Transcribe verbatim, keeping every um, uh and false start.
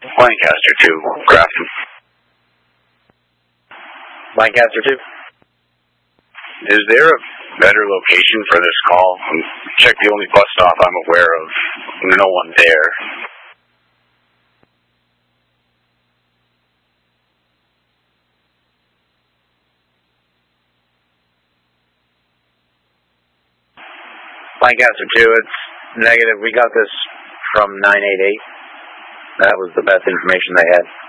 Lancaster two, Grafton. Lancaster two. Is there a better location for this call? Check the only bus stop I'm aware of. No one there. Lancaster two, it's negative. We got this from nine eight eight. That was the best information they had.